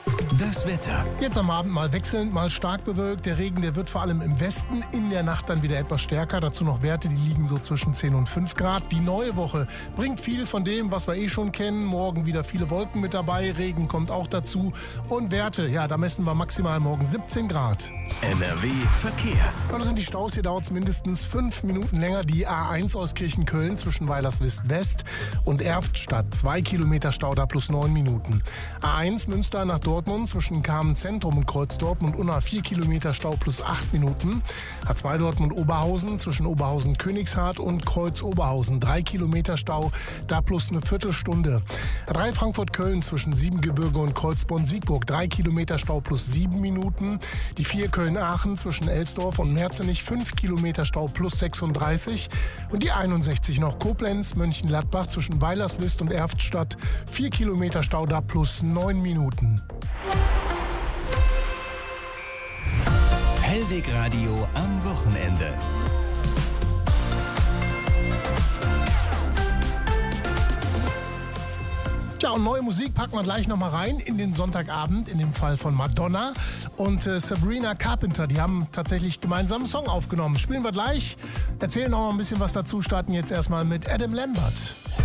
Das Wetter. Jetzt am Abend mal wechselnd, mal stark bewölkt. Der Regen, der wird vor allem im Westen in der Nacht dann wieder etwas stärker. Dazu noch Werte, die liegen so zwischen 10 und 5 Grad. Die neue Woche bringt viel von dem, was wir schon kennen. Morgen wieder viele Wolken mit dabei. Regen kommt auch dazu. Und Werte, ja, da messen wir maximal morgen 17 Grad. NRW Verkehr. Das sind die Staus. Hier dauert es mindestens 5 Minuten länger. Die A1 aus Kirchenköln zwischen Weilerswist West und Erftstadt. 2 Kilometer Stau, da plus 9 Minuten. A1 Münster nach Dortmund zwischen Kamen Zentrum und Kreuz Dortmund Unna 4 Kilometer Stau plus 8 Minuten. A2 Dortmund Oberhausen zwischen Oberhausen Königshardt und Kreuz Oberhausen 3 Kilometer Stau, da plus eine Viertelstunde. A3 Frankfurt Köln zwischen Siebengebirge und Kreuzborn Siegburg 3 Kilometer Stau plus 7 Minuten. Die 4 Köln Aachen zwischen Elsdorf und Merzenich 5 Kilometer Stau plus 36. Und die 61 noch Koblenz Mönchengladbach zwischen Weilerswist und Erftstadt 4 Kilometer Stau, da plus 9 Minuten. Hellweg Radio am Wochenende. Tja, und neue Musik packen wir gleich nochmal rein in den Sonntagabend, in dem Fall von Madonna und Sabrina Carpenter. Die haben tatsächlich gemeinsam einen Song aufgenommen. Spielen wir gleich, erzählen auch noch ein bisschen was dazu, starten jetzt erstmal mit Adam Lambert.